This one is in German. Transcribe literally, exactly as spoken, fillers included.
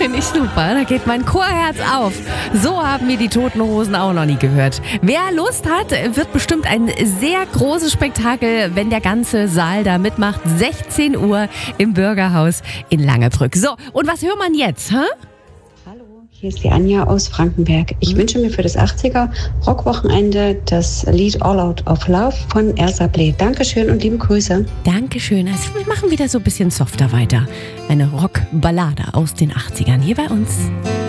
Finde ich super. Da geht mein Chorherz auf. So haben wir die Toten Hosen auch noch nie gehört. Wer Lust hat, wird bestimmt ein sehr großes Spektakel, wenn der ganze Saal da mitmacht. sechzehn Uhr im Bürgerhaus in Langebrück. So, und was hört man jetzt? Hä? Hallo, hier ist die Anja aus Frankenberg. Ich mhm. wünsche mir für das achtziger Rockwochenende das Lied All Out of Love von Ersa Blee. Dankeschön und liebe Grüße. Dankeschön. Also wir machen wieder so ein bisschen softer weiter. Eine Rockballade aus den achtzigern hier bei uns.